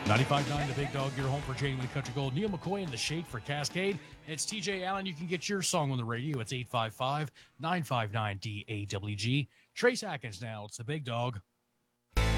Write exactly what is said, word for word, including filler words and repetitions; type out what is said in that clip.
ninety-five point nine The Big Dog, your home for Genuine Country Gold. Neil McCoy and the Shake for Cascade. It's T J Allen. You can get your song on the radio. It's eight five five, nine five nine, D A W G. Trace Atkins now. It's The Big Dog.